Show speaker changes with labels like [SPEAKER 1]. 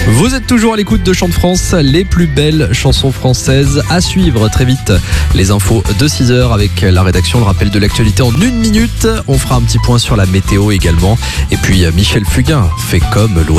[SPEAKER 1] Vous êtes toujours à l'écoute de Chant de France, les plus belles chansons françaises à suivre très vite. Les infos de 6h avec la rédaction, le rappel de l'actualité en 1 minute. On fera un petit point sur la météo également. Et puis Michel Fugain fait comme l'oiseau.